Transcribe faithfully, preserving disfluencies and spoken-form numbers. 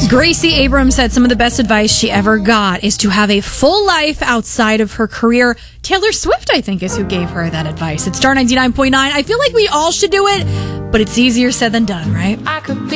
Gracie Abrams said some of the best advice she ever got is to have a full life outside of her career. Taylor Swift, I think, is who gave her that advice. It's Star ninety-nine point nine. I feel like we all should do it, but it's easier said than done, right? I could be